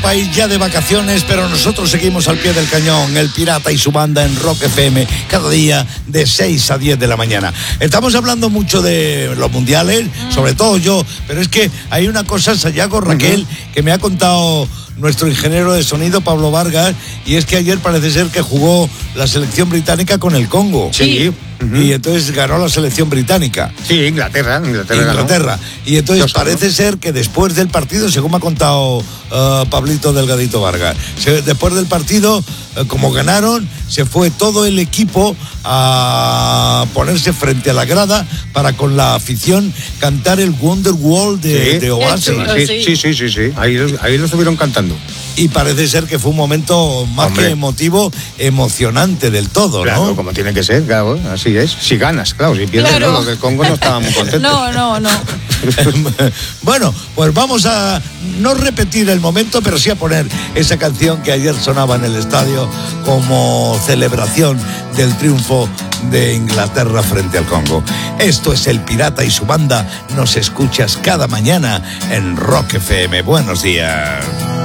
país ya de vacaciones, pero nosotros seguimos al pie del cañón, el Pirata y su banda en Rock FM, cada día de 6 a 10 de la mañana. Estamos hablando mucho de los mundiales, sobre todo yo, pero es que hay una cosa, Sayago, Raquel, que me ha contado nuestro ingeniero de sonido, Pablo Vargas, y es que ayer parece ser que jugó la selección británica con el Congo. Sí. Y entonces ganó la selección británica. Sí, Inglaterra. Y entonces parece ser que después del partido, según me ha contado Pablito Delgadito Vargas, después del partido, como ganaron, se fue todo el equipo a ponerse frente a la grada para con la afición cantar el Wonderwall de Oasis. Sí. Ahí lo estuvieron cantando. Y parece ser que fue un momento más que emotivo, emocionante del todo, claro, ¿no? Como tiene que ser, claro, así es. Si ganas, claro, si pierdes, claro. No, porque el Congo no estaba muy contento. No. Bueno, pues vamos a no repetir el momento, pero sí a poner esa canción que ayer sonaba en el estadio como celebración del triunfo de Inglaterra frente al Congo. Esto es El Pirata y su banda. Nos escuchas cada mañana en Rock FM. Buenos días.